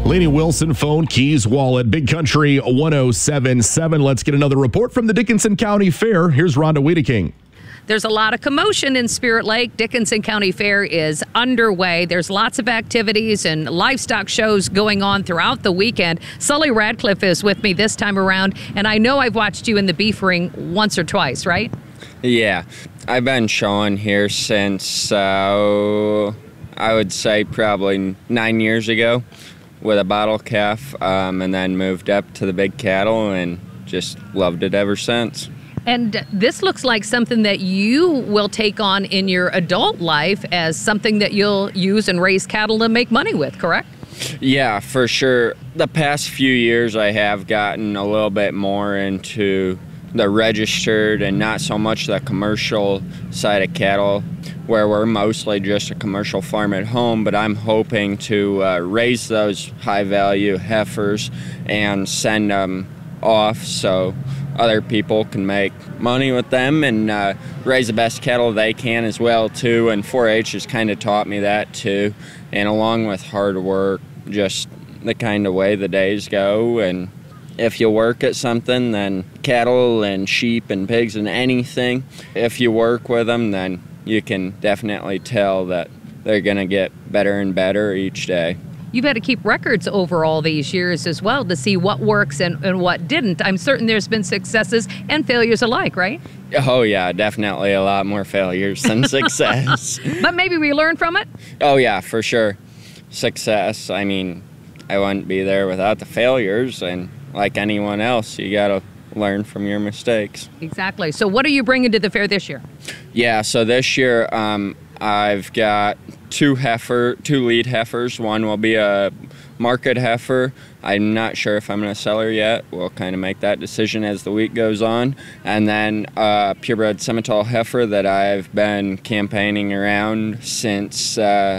Lainey Wilson, phone, keys, wallet, Big Country 107.7. Let's get another report from the Dickinson County Fair. Here's Rhonda Wiedeking. There's a lot of commotion in Spirit Lake. Dickinson County Fair is underway. There's lots of activities and livestock shows going on throughout the weekend. Sully Radcliffe is with me this time around, and I know I've watched you in the beef ring once or twice, right? Yeah, I've been showing here since, I would say probably 9 years ago with a bottle calf, and then moved up to the big cattle and just loved it ever since. And this looks like something that you will take on in your adult life as something that you'll use and raise cattle to make money with, correct? Yeah, for sure. The past few years I have gotten a little bit more into the registered and not so much the commercial side of cattle, where we're mostly just a commercial farm at home, but I'm hoping to raise those high-value heifers and send them off so other people can make money with them and raise the best cattle they can as well, too. And 4-H has kind of taught me that, too. And along with hard work, just the kind of way the days go. And if you work at something, then cattle and sheep and pigs and anything, if you work with them, then you can definitely tell that they're going to get better and better each day. You've had to keep records over all these years as well to see what works and what didn't. I'm certain there's been successes and failures alike, right? Oh, yeah, definitely a lot more failures than success. But maybe we learn from it? Oh, yeah, for sure. Success, I mean, I wouldn't be there without the failures, and like anyone else, you got to learn from your mistakes. Exactly. So what are you bringing to the fair this year? Yeah, so this year I've got two lead heifers. One will be a market heifer. I'm not sure if I'm going to sell her yet. We'll kind of make that decision as the week goes on. And then a purebred Simmental heifer that I've been campaigning around since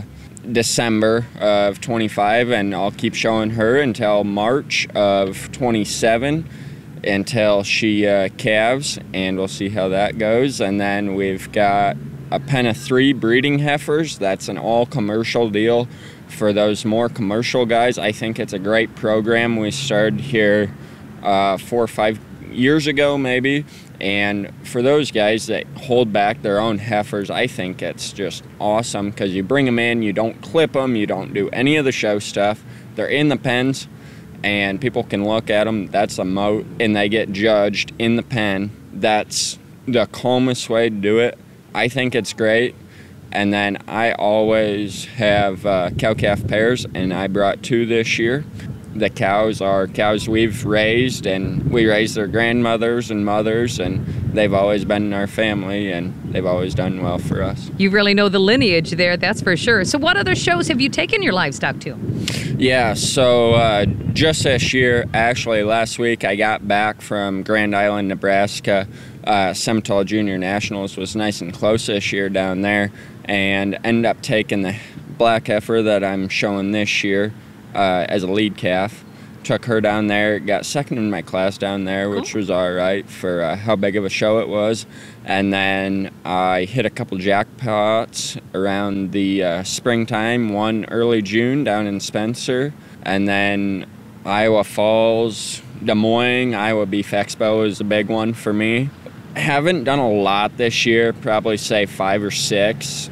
December of 25, and I'll keep showing her until March of 27 until she calves, and we'll see how that goes. And then we've got a pen of 3 breeding heifers. That's an all-commercial deal for those more commercial guys. I think it's a great program. We started here 4 or 5 years ago maybe, and for those guys that hold back their own heifers, I think it's just awesome because you bring them in, you don't clip them, you don't do any of the show stuff. They're in the pens and people can look at them. That's a moat, and they get judged in the pen. That's the calmest way to do it. I think it's great. And then I always have cow-calf pairs, and I brought 2 this year. The cows are cows we've raised, and we raised their grandmothers and mothers, and they've always been in our family, and they've always done well for us. You really know the lineage there, that's for sure. So what other shows have you taken your livestock to? Yeah, so just this year, actually last week, I got back from Grand Island, Nebraska. Simmental Junior Nationals was nice and close this year down there, and ended up taking the black heifer that I'm showing this year as a lead calf. Took her down there, got second in my class down there, which was all right for how big of a show it was. And then I hit a couple jackpots around the springtime, one early June down in Spencer, and then Iowa Falls, Des Moines, Iowa Beef Expo is a big one for me. Haven't done a lot this year, probably say 5 or 6,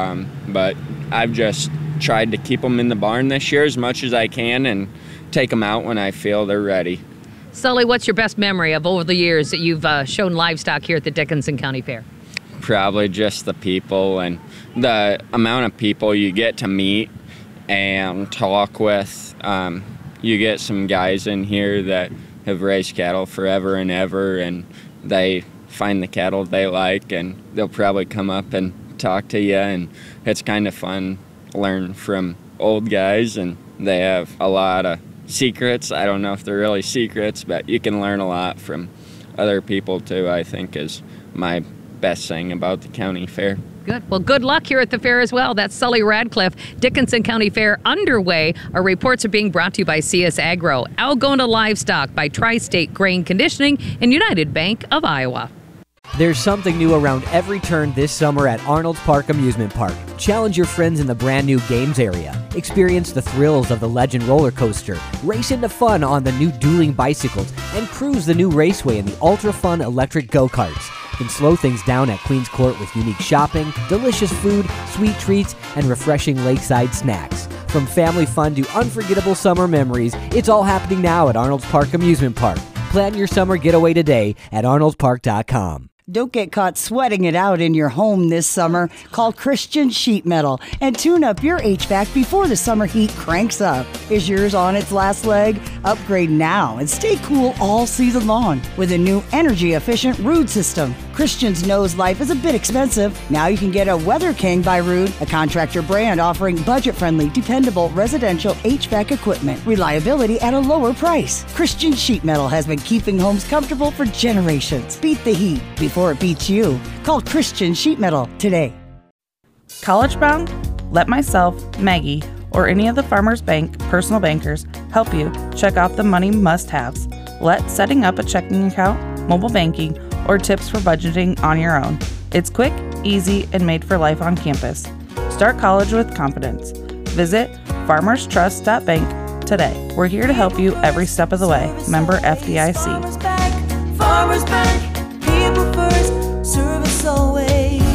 but I've just tried to keep them in the barn this year as much as I can and take them out when I feel they're ready. Sully, what's your best memory of over the years that you've shown livestock here at the Dickinson County Fair? Probably just the people and the amount of people you get to meet and talk with. You get some guys in here that have raised cattle forever and ever, and they find the cattle they like, and they'll probably come up and talk to you, and it's kind of fun to learn from old guys, and they have a lot of secrets. I don't know if they're really secrets, but you can learn a lot from other people too, I think is my best thing about the county fair. Good. Well, good luck here at the fair as well. That's Sully Radcliffe. Dickinson County Fair underway. Our reports are being brought to you by CS Agro, Algona Livestock, by Tri-State Grain Conditioning, and United Bank of Iowa. There's something new around every turn this summer at Arnold's Park Amusement Park. Challenge your friends in the brand new games area. Experience the thrills of the Legend roller coaster. Race into fun on the new dueling bicycles and cruise the new raceway in the ultra fun electric go-karts. Then slow things down at Queens Court with unique shopping, delicious food, sweet treats, and refreshing lakeside snacks. From family fun to unforgettable summer memories, it's all happening now at Arnold's Park Amusement Park. Plan your summer getaway today at arnoldspark.com. Don't get caught sweating it out in your home this summer. Call Christian Sheet Metal and tune up your HVAC before the summer heat cranks up. Is yours on its last leg? Upgrade now and stay cool all season long with a new energy-efficient Ruud system. Christians knows life is a bit expensive. Now you can get a Weather King by Ruud, a contractor brand offering budget-friendly, dependable residential HVAC equipment. Reliability at a lower price. Christian Sheet Metal has been keeping homes comfortable for generations. Beat the heat before it beats you. Call Christian Sheet Metal today. College bound? Let myself, Maggie, or any of the Farmers Bank personal bankers help you check off the money must-haves. Let setting up a checking account, mobile banking, or tips for budgeting on your own. It's quick, easy, and made for life on campus. Start college with confidence. Visit farmerstrust.bank today. We're here to help you every step of the way. Member FDIC. Farmers Bank, people first, service always.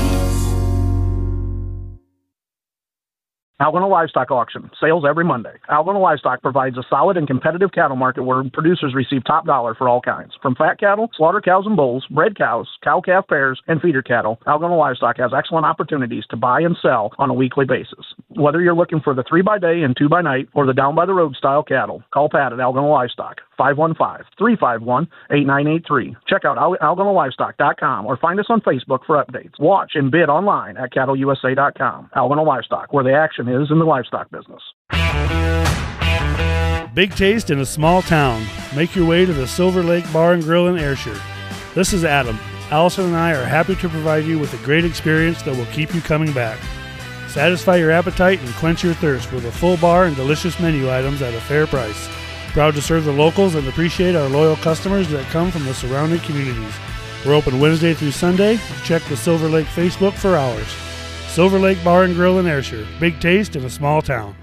Algona Livestock Auction, sales every Monday. Algona Livestock provides a solid and competitive cattle market where producers receive top dollar for all kinds. From fat cattle, slaughter cows and bulls, bred cows, cow-calf pairs, and feeder cattle, Algona Livestock has excellent opportunities to buy and sell on a weekly basis. Whether you're looking for the 3x-day and 2x-night or the down-by-the-road style cattle, call Pat at Algona Livestock, 515-351-8983. Check out algonalivestock.com or find us on Facebook for updates. Watch and bid online at cattleusa.com. Algona Livestock, where the action is in the livestock business. Big taste in a small town. Make your way to the Silver Lake Bar and Grill in Ayrshire. This is Adam. Allison and I are happy to provide you with a great experience that will keep you coming back. Satisfy your appetite and quench your thirst with a full bar and delicious menu items at a fair price. Proud to serve the locals and appreciate our loyal customers that come from the surrounding communities. We're open Wednesday through Sunday. Check the Silver Lake Facebook for hours. Silver Lake Bar and Grill in Ayrshire. Big taste in a small town.